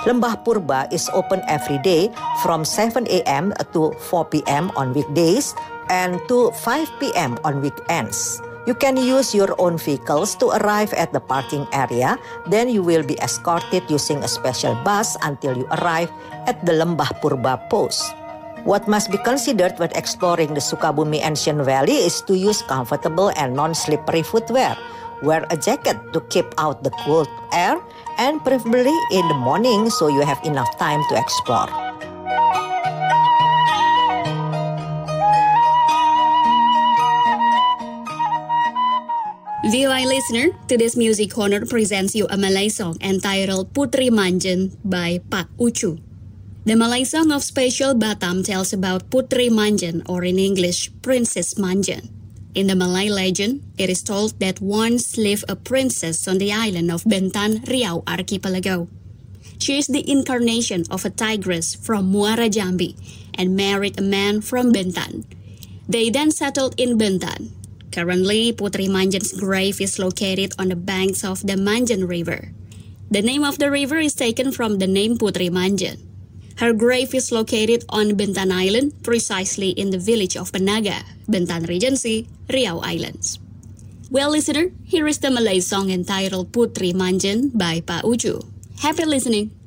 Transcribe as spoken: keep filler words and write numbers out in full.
Lembah Purba is open every day from seven a.m. to four p.m. on weekdays and to five p.m. on weekends. You can use your own vehicles to arrive at the parking area. Then you will be escorted using a special bus until you arrive at the Lembah Purba post. What must be considered when exploring the Sukabumi Ancient Valley is to use comfortable and non-slippery footwear. Wear a jacket to keep out the cold air, and preferably in the morning so you have enough time to explore. V O I listener, today's Music Corner presents you a Malay song entitled Putri Manjen by Pak Ucu. The Malay song of Special Batam tells about Putri Manjen, or in English, Princess Manjen. In the Malay legend, it is told that once lived a princess on the island of Bentan, Riau Archipelago. She is the incarnation of a tigress from Muara Jambi and married a man from Bentan. They then settled in Bentan. Currently, Putri Manjen's grave is located on the banks of the Manjen River. The name of the river is taken from the name Putri Manjen. Her grave is located on Bentan Island, precisely in the village of Penaga, Bentan Regency, Riau Islands. Well, listener, here is the Malay song entitled Putri Manjen by Pak Ucu. Happy listening!